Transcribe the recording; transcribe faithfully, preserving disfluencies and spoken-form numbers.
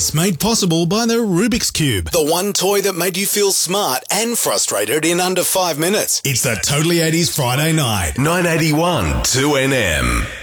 eighties, made possible by the Rubik's Cube. The one toy that made you feel smart and frustrated in under five minutes. It's the Totally eighties Friday night. nine eighty-one two N M.